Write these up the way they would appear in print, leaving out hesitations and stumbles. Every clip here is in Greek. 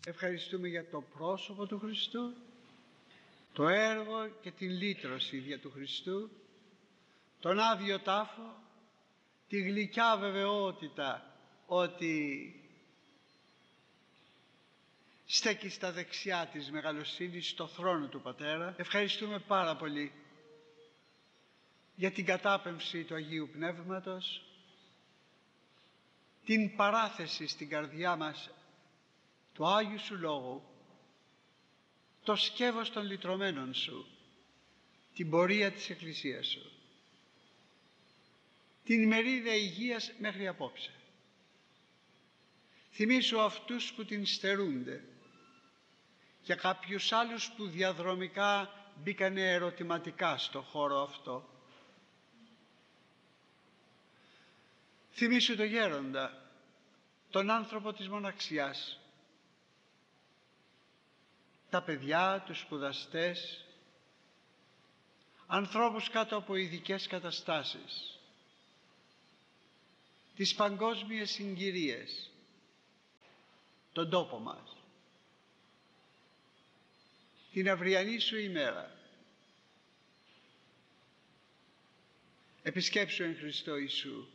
Ευχαριστούμε για το πρόσωπο του Χριστού, το έργο και την λύτρωση δια του Χριστού, τον άδειο τάφο, τη γλυκιά βεβαιότητα ότι στέκει στα δεξιά της μεγαλοσύνης στο θρόνο του Πατέρα. Ευχαριστούμε πάρα πολύ για την κατάπεμψη του Αγίου Πνεύματος, την παράθεση στην καρδιά μας του Άγιου Σου Λόγου, το σκεύος των λυτρωμένων Σου, την πορεία της Εκκλησίας Σου, την ημερίδα υγείας μέχρι απόψε. Θυμήσου αυτούς που την στερούνται και κάποιους άλλους που διαδρομικά μπήκανε ερωτηματικά στο χώρο αυτό. Θυμήσου το γέροντα, τον άνθρωπο της μοναξιάς, τα παιδιά, τους σπουδαστές, ανθρώπους κάτω από ειδικές καταστάσεις, τις παγκόσμιες συγκυρίες, τον τόπο μας, την αυριανή Σου ημέρα. Επισκέψου εν Χριστώ Ιησού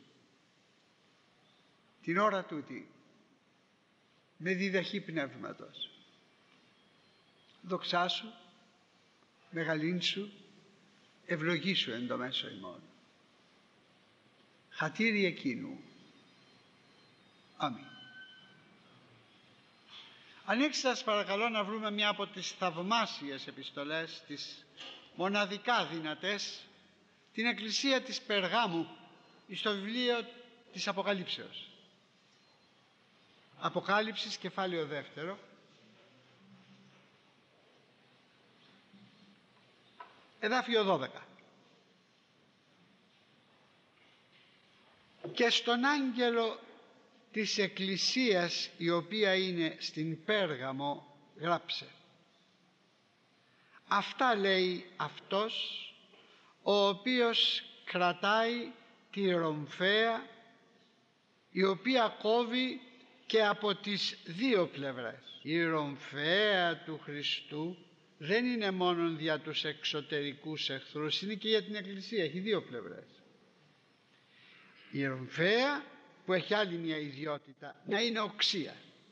την ώρα τούτη με διδαχή πνεύματος. Δοξάσου, μεγαλύνσου, ευλογήσου εν το μέσο ημών. Χατήρι εκείνου. Αμήν. Ανοίξτε σας παρακαλώ να βρούμε μια από τις θαυμάσιες επιστολές, τις μοναδικά δυνατές, την Εκκλησία της Περγάμου, στο βιβλίο της Αποκαλύψεως. Αποκάλυψης, κεφάλαιο 2, εδάφιο 12. Και στον άγγελο της Εκκλησίας η οποία είναι στην Πέργαμο γράψε: αυτά λέει αυτός ο οποίος κρατάει τη ρομφαία η οποία κόβει και από τις δύο πλευρές. Η ρομφαία του Χριστού δεν είναι μόνο για τους εξωτερικούς εχθρούς, είναι και για την Εκκλησία, έχει δύο πλευρές. Η ρομφαία που έχει άλλη μια ιδιότητα, να είναι οξία.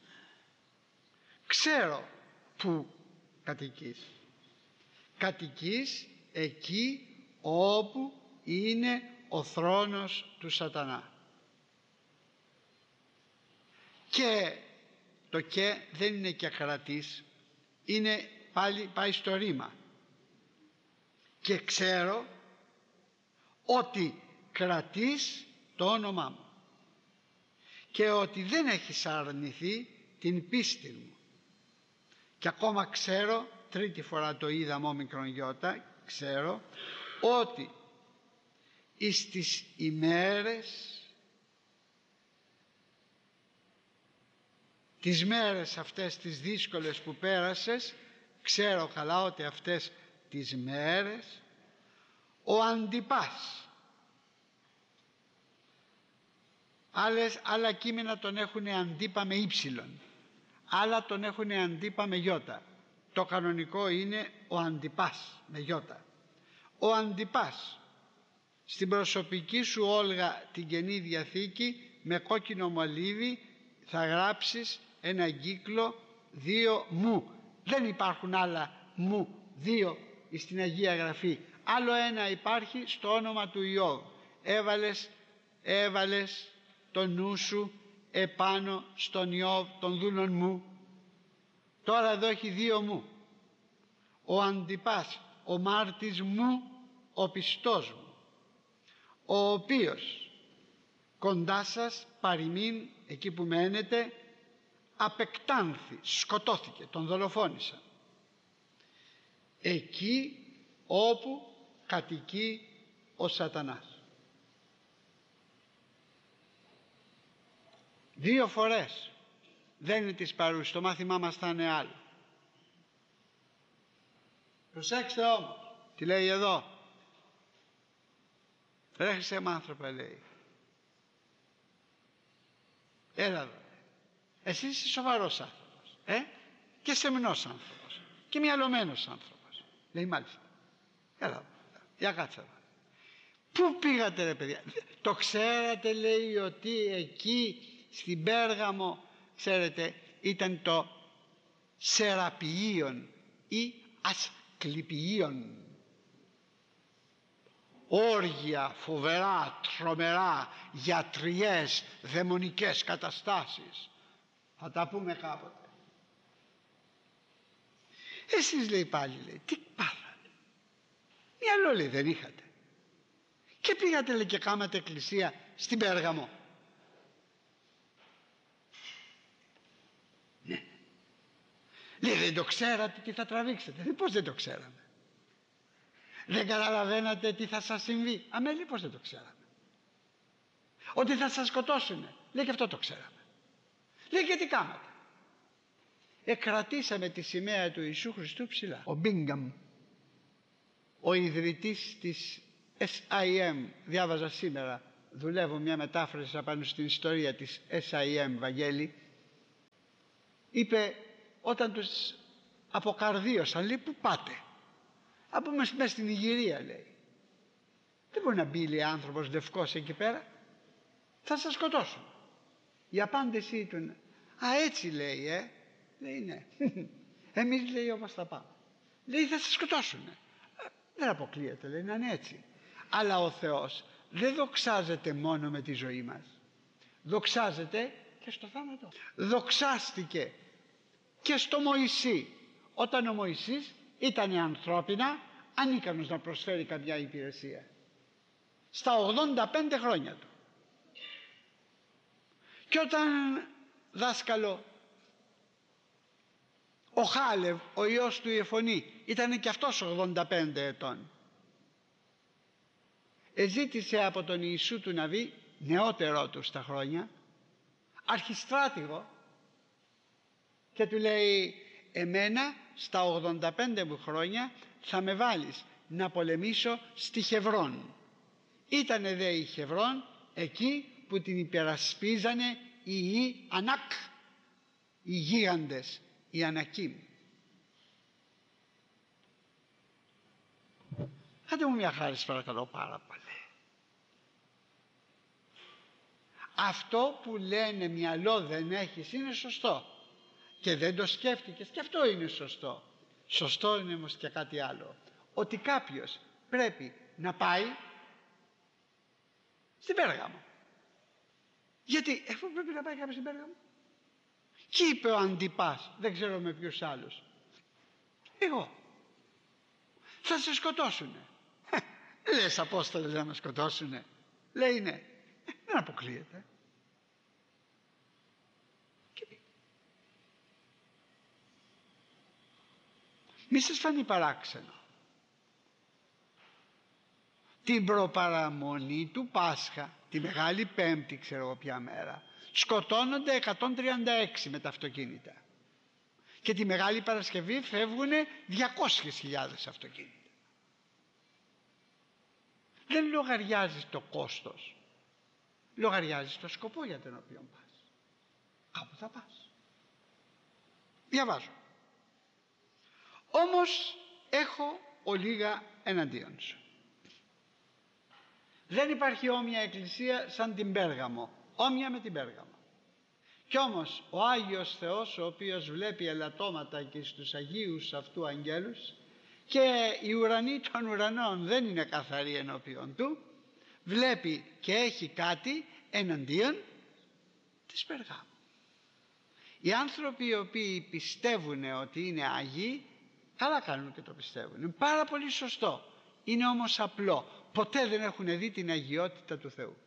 Ξέρω που κατοικείς. Κατοικείς εκεί όπου είναι ο θρόνος του Σατανά. Και το «και» δεν είναι και κρατής, είναι πάλι πάει στο ρήμα. Και ξέρω ότι κρατείς το όνομά μου και ότι δεν έχεις αρνηθεί την πίστη μου. Και ακόμα ξέρω, τρίτη φορά το είδα όμικρον γιώτα, ξέρω ότι εις τις ημέρες, τις μέρες αυτές τις δύσκολες που πέρασες, ξέρω καλά ότι αυτές τις μέρες ο Αντιπάς, άλλα κείμενα τον έχουν αντίπα με ύψιλον, άλλα τον έχουν αντίπα με γιώτα. Το κανονικό είναι ο Αντιπάς με γιώτα. Ο Αντιπάς στην προσωπική σου Όλγα την Καινή Διαθήκη με κόκκινο μολύβι θα γράψεις ένα κύκλο 2 μου. Δεν υπάρχουν άλλα μου 2 στην Αγία Γραφή. Άλλο ένα υπάρχει στο όνομα του Ιώβ. Έβαλες το νου σου επάνω στον Ιώβ των δούλων μου. Τώρα εδώ έχει 2 μου. Ο Αντιπάς, ο μάρτης μου, ο πιστός μου, ο οποίος κοντά σας παροιμήν, εκεί που μένετε, απεκτάνθη, σκοτώθηκε, τον δολοφόνησαν. Εκεί όπου κατοικεί ο Σατανάς. 2 φορές δεν είναι της παρούσης, το μάθημά μας θα είναι άλλο. Προσέξτε όμως τι λέει εδώ. Ρε Χριστέ μ' άνθρωπε, λέει, έλα εδώ, εσύ είσαι σοβαρός άνθρωπος, και σεμνός άνθρωπος και μυαλωμένος άνθρωπος. Λέει μάλιστα. Έλα, για κάτσε. Πού πήγατε ρε παιδιά? Το ξέρατε, λέει, ότι εκεί στην Πέργαμο, ξέρετε, ήταν το Σεραπιείον ή Ασκληπιείον. Όργια φοβερά, τρομερά, γιατριές, δαιμονικές καταστάσεις. Θα τα πούμε κάποτε. Εσείς, λέει, πάλι, λέει, τι πάθατε? Μυαλό, λέει, δεν είχατε? Και πήγατε, λέει, και κάματε εκκλησία στην Πέργαμο. Ναι. Λέει, δεν το ξέρατε τι θα τραβήξετε? Λέει, πώς δεν το ξέραμε? Δεν καταλαβαίνατε τι θα σας συμβεί? Αμέ, λέει, πώς δεν το ξέραμε? Ότι θα σας σκοτώσουνε? Λέει, και αυτό το ξέραμε. Λέει, και τι κάνατε? Εκρατήσαμε τη σημαία του Ιησού Χριστού ψηλά. Ο Μπίνγκαμ, ο ιδρυτής της SIM, διάβαζα σήμερα, δουλεύω μια μετάφραση απάνω στην ιστορία της SIM, Βαγγέλη, είπε όταν τους αποκαρδίωσαν, λέει, πού πάτε? Από μέσα στην Ιγυρία, λέει. Δεν μπορεί να μπει, λέει, άνθρωπος λευκός εκεί πέρα, θα σας σκοτώσουν. Η απάντησή του είναι, α, έτσι, λέει, λέει, ναι. Εμείς, λέει, όπως θα πάμε. Λέει, θα σας σκοτώσουνε. Δεν αποκλείεται, λέει, να είναι έτσι. Αλλά ο Θεός δεν δοξάζεται μόνο με τη ζωή μας. Δοξάζεται και στο θάνατο. Δοξάστηκε και στο Μωυσή, όταν ο Μωυσής ήταν ανθρώπινα ανίκανος να προσφέρει καμιά υπηρεσία. Στα 85 χρόνια του. Και όταν, δάσκαλο, ο Χάλευ, ο ιός του Ιεφωνή, ήταν και αυτός 85 ετών, ζήτησε από τον Ιησού του Ναβί, νεότερό του στα χρόνια, αρχιστράτηγο, και του λέει, εμένα στα 85 μου χρόνια θα με βάλεις να πολεμήσω στη Χεβρόν. Ήτανε δε η Χεβρόν εκεί που την υπερασπίζανε οι Ανάκ, οι γίγαντες, οι Ανακίμ. Κάντε μου μια χάρη, παρακαλώ, πάρα πολύ. Αυτό που λένε μυαλό δεν έχεις είναι σωστό και δεν το σκέφτηκες, και αυτό είναι σωστό. Σωστό είναι όμως και κάτι άλλο, ότι κάποιος πρέπει να πάει στην Πέργαμο. Γιατί εφού πρέπει να πάει κάποιος στην Πέργαμο? Και είπε ο Αντιπάς, δεν ξέρω με ποιους άλλους, εγώ, θα σε σκοτώσουνε. Λες, Απόστολε, να με σκοτώσουνε? Λέει, ναι. Δεν αποκλείεται. Μη σας φανεί παράξενο. Την προπαραμονή του Πάσχα, τη Μεγάλη Πέμπτη, ξέρω εγώ ποια μέρα, σκοτώνονται 136 με τα αυτοκίνητα. Και τη Μεγάλη Παρασκευή φεύγουν 200.000 αυτοκίνητα. Δεν λογαριάζεις το κόστος. Λογαριάζεις το σκοπό για τον οποίο πας. Κάπου θα πας. Διαβάζω. Όμως έχω ολίγα εναντίον σου. Δεν υπάρχει όμοια εκκλησία σαν την Πέργαμο, όμοια με την Πέργαμο. Κι όμως ο Άγιος Θεός, ο οποίος βλέπει ελαττώματα και στους Αγίους αυτού αγγέλους, και οι ουρανοί των ουρανών δεν είναι καθαροί ενώπιον του, βλέπει και έχει κάτι εναντίον της Περγάμου. Οι άνθρωποι οι οποίοι πιστεύουν ότι είναι Άγιοι, καλά κάνουν και το πιστεύουν. Είναι πάρα πολύ σωστό. Είναι όμως απλό. Ποτέ δεν έχουν δει την αγιότητα του Θεού.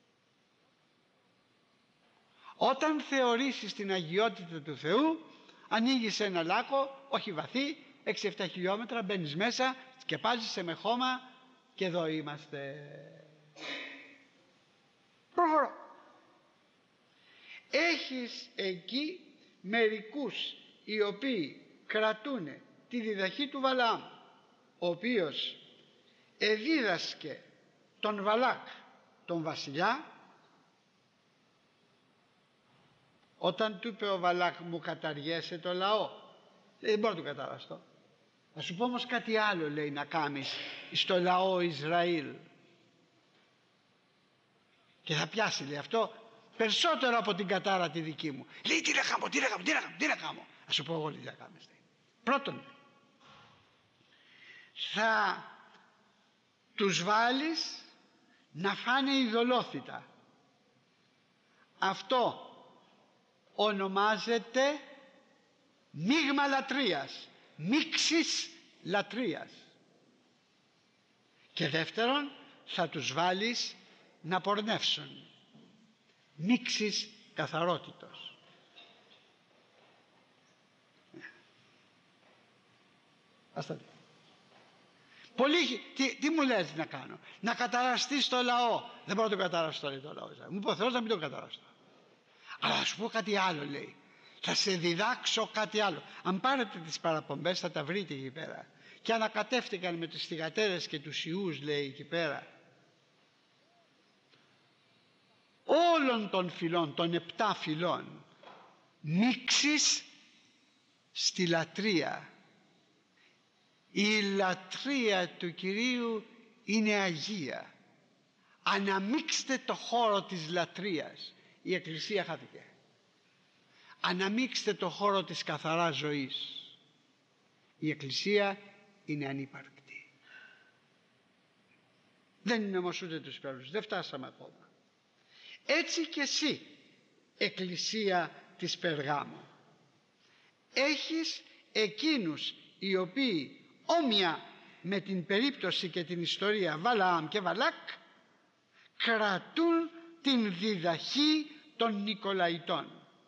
Όταν θεωρήσεις την αγιότητα του Θεού, ανοίγεις ένα λάκκο, όχι βαθύ, 6-7 χιλιόμετρα, μπαίνεις μέσα, σκεπάζεσαι με χώμα και εδώ είμαστε. Προχωρώ. Έχεις εκεί μερικούς οι οποίοι κρατούν τη διδαχή του Βαλαάμ, ο οποίος εδίδασκε τον Βαλάκ, τον βασιλιά, όταν του είπε ο Βαλάκ, μου καταργέσαι το λαό, Δεν μπορώ να το καταραστώ. Θα σου πω όμως κάτι άλλο, λέει, να κάνεις στο λαό Ισραήλ. Και θα πιάσει, λέει, αυτό περισσότερο από την κατάρα τη δική μου. Λέει, τι να κάνω. Θα σου πω εγώ τι να κάνεις. Πρώτον, θα τους βάλεις να φάνε ειδωλόθητα. Αυτό ονομάζεται μείγμα λατρείας, μίξης λατρείας. Και δεύτερον, θα τους βάλεις να πορνεύσουν, μίξης καθαρότητος. Άστα. Πολύ, τι μου λες να κάνω? Να καταραστείς το λαό. Δεν μπορώ να το καταραστώ, λέει, το λαό. Μου είπε ο Θεός να μην το καταραστώ. Αλλά θα σου πω κάτι άλλο, λέει. Θα σε διδάξω κάτι άλλο. Αν πάρετε τις παραπομπές θα τα βρείτε εκεί πέρα. Και ανακατεύτηκαν με τις θυγατέρες και τους ιούς, λέει, εκεί πέρα. Όλων των φυλών, των 7 φυλών, μίξεις στη λατρεία. Η λατρεία του Κυρίου είναι αγία. Αναμίξτε το χώρο της λατρείας. Η Εκκλησία χάθηκε. Αναμίξτε το χώρο της καθαράς ζωής. Η Εκκλησία είναι ανύπαρκτη. Δεν είναι όμως ούτε τους Πέρους. Δεν φτάσαμε ακόμα. Έτσι και εσύ, Εκκλησία της Περγάμου, έχεις εκείνους οι οποίοι, όμοια με την περίπτωση και την ιστορία Βαλαάμ και Βαλάκ, κρατούν την διδαχή των Νικολαϊτών.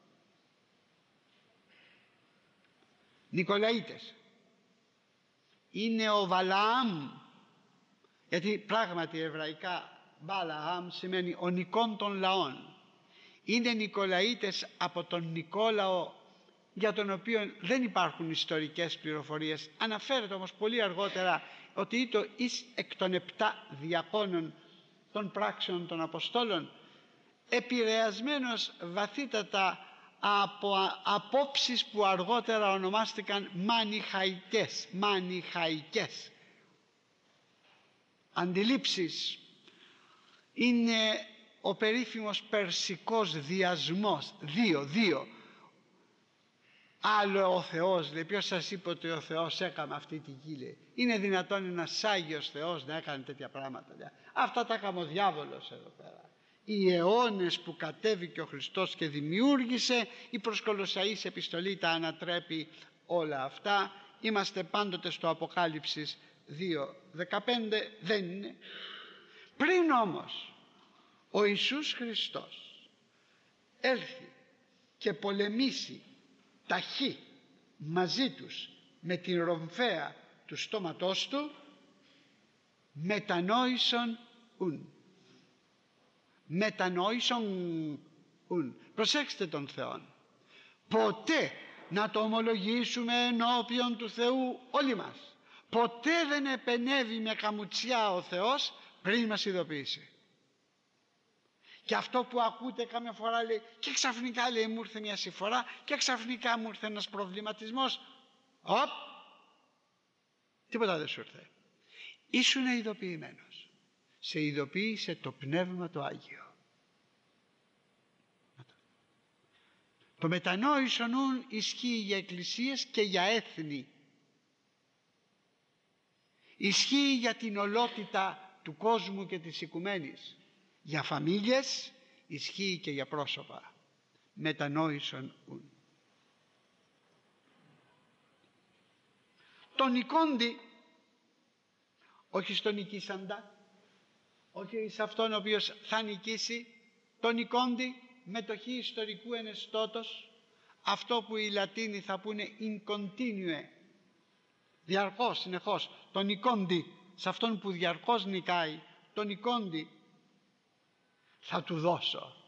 Νικολαίτες είναι ο Βαλαάμ, γιατί πράγματι εβραϊκά Βαλαάμ σημαίνει ο νικών των λαών. Είναι Νικολαίτες από τον Νικόλαο, για τον οποίο δεν υπάρχουν ιστορικές πληροφορίες. Αναφέρεται όμως πολύ αργότερα ότι ήταν εκ των 7 διακόνων των πράξεων των Αποστόλων, επηρεασμένος βαθύτατα από απόψεις που αργότερα ονομάστηκαν μανιχαϊκές αντιλήψεις. Είναι ο περίφημος περσικός διασμός, δύο. Άλλο ο Θεός, λέει. Ποιος σας είπε ότι ο Θεός έκαμε αυτή τη γη, λέει? Είναι δυνατόν ένας Άγιος Θεός να έκανε τέτοια πράγματα, λέει? Αυτά τα έκαμε ο διάβολος εδώ πέρα. Οι αιώνες που κατέβηκε ο Χριστός και δημιούργησε, η προς Κολοσσαείς επιστολή τα ανατρέπει όλα αυτά. Είμαστε πάντοτε στο Αποκάλυψης 2:15, δεν είναι? Πριν όμως ο Ιησούς Χριστός έλθει και πολεμήσει ταχύ μαζί τους με την ρομφαία του στόματός του, μετανόησον ουν. Προσέξτε τον Θεό. Ποτέ, να το ομολογήσουμε ενώπιον του Θεού όλοι μας, ποτέ δεν επενέβη με καμουτσιά ο Θεός πριν μας ειδοποιήσει. Και αυτό που ακούτε καμιά φορά, λέει, και ξαφνικά, λέει, μου ήρθε μια συμφορά και ξαφνικά μου ήρθε ένας προβληματισμός. Τίποτα δεν σου ήρθε. Ήσουν ειδοποιημένος. Σε ειδοποίησε το Πνεύμα το Άγιο. Το μετανόησον ουν ισχύει για εκκλησίες και για έθνη. Ισχύει για την ολότητα του κόσμου και της οικουμένης. Για φαμίλιες ισχύει και για πρόσωπα. Μετανόησον ουν. Τον νικόντι, όχι στον νικήσαντα, όχι σε αυτόν ο οποίος θα νικήσει, τον νικόντι μετοχή ιστορικού ενεστώτος, αυτό που οι Λατίνοι θα πούνε in continue, διαρκώς, συνεχώς. Τον νικόντι, σε αυτόν που διαρκώς νικάει, τον νικόντι θα του δώσω.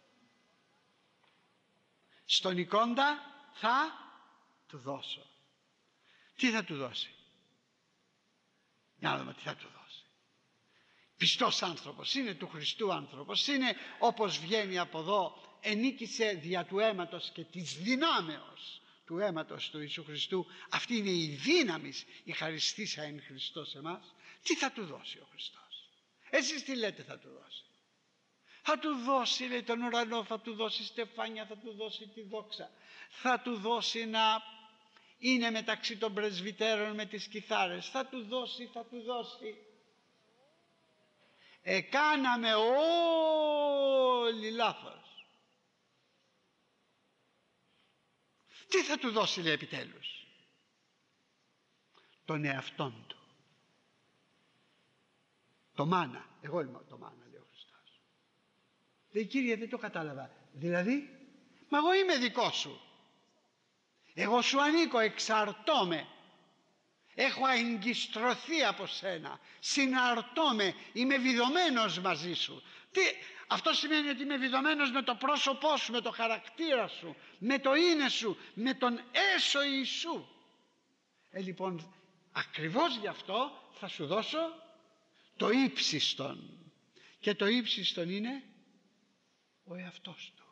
Στον νικόντα θα του δώσω. Τι θα του δώσει? Για να δούμε τι θα του δώσει. Πιστός άνθρωπος είναι, του Χριστού άνθρωπος είναι, όπως βγαίνει από εδώ, ενίκησε δια του αίματος και της δυνάμεως του αίματος του Ιησού Χριστού, αυτή είναι η δύναμη, η χαριστήσα εν Χριστώ σε εμάς, τι θα του δώσει ο Χριστός? Εσείς τι λέτε θα του δώσει? Θα του δώσει, λέει, τον ουρανό, θα του δώσει στεφάνια, θα του δώσει τη δόξα, θα του δώσει να είναι μεταξύ των πρεσβυτέρων με τις κιθάρες, θα του δώσει. Κάναμε όλοι λάθος. Τι θα του δώσει, λέει, επιτέλους? Τον εαυτόν του. Το μάνα. Εγώ είμαι το μάνα, λέει ο Χριστός. Λέει, Κύριε, δεν το κατάλαβα. Δηλαδή, μα εγώ είμαι δικό σου. Εγώ σου ανήκω, εξαρτώμαι. Έχω αγκιστρωθεί από σένα. Συναρτώμαι. Είμαι βιδωμένος μαζί σου. Αυτό σημαίνει ότι είμαι βιδωμένος με το πρόσωπό σου, με το χαρακτήρα σου, με το είναι σου, με τον έσω Ιησού. Λοιπόν, ακριβώς γι' αυτό θα σου δώσω το ύψιστον. Και το ύψιστον είναι ο εαυτός του.